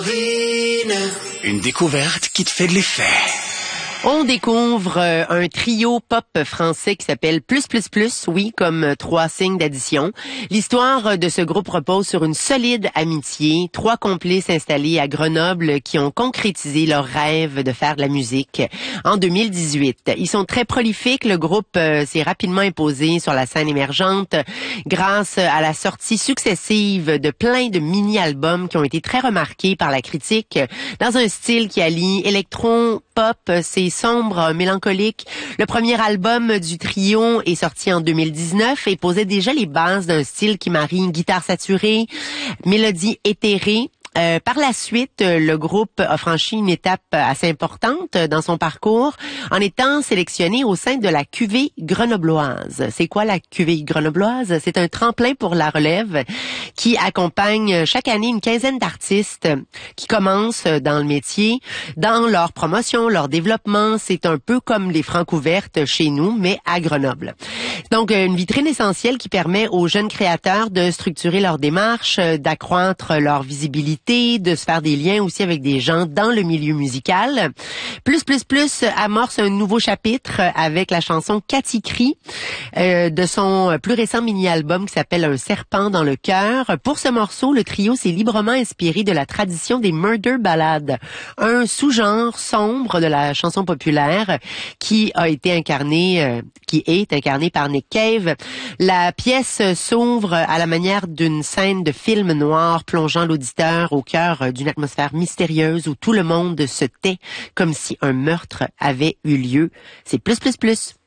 Une découverte qui te fait de l'effet. On découvre un trio pop français qui s'appelle Plus Plus Plus, oui, comme 3 signes d'addition. L'histoire de ce groupe repose sur une solide amitié. 3 complices installés à Grenoble qui ont concrétisé leur rêve de faire de la musique en 2018. Ils sont très prolifiques. Le groupe s'est rapidement imposé sur la scène émergente grâce à la sortie successive de plein de mini-albums qui ont été très remarqués par la critique dans un style qui allie électro-pop, c'est sombre, mélancolique. Le premier album du trio est sorti en 2019 et posait déjà les bases d'un style qui marie une guitare saturée, mélodie éthérée. Par la suite, le groupe a franchi une étape assez importante dans son parcours en étant sélectionné au sein de la cuvée grenobloise. C'est quoi la cuvée grenobloise? C'est un tremplin pour la relève qui accompagne chaque année une quinzaine d'artistes qui commencent dans le métier, dans leur promotion, leur développement. C'est un peu comme les Francs ouvertes chez nous, mais à Grenoble. Donc, une vitrine essentielle qui permet aux jeunes créateurs de structurer leur démarche, d'accroître leur visibilité, de se faire des liens aussi avec des gens dans le milieu musical. Plus amorce un nouveau chapitre avec la chanson Cathy Crie de son plus récent mini-album qui s'appelle Un serpent dans le cœur. Pour ce morceau, le trio s'est librement inspiré de la tradition des murder ballades, un sous-genre sombre de la chanson populaire qui est incarné par Nick Cave. La pièce s'ouvre à la manière d'une scène de film noir plongeant l'auditeur au cœur d'une atmosphère mystérieuse où tout le monde se tait comme si un meurtre avait eu lieu. C'est plus.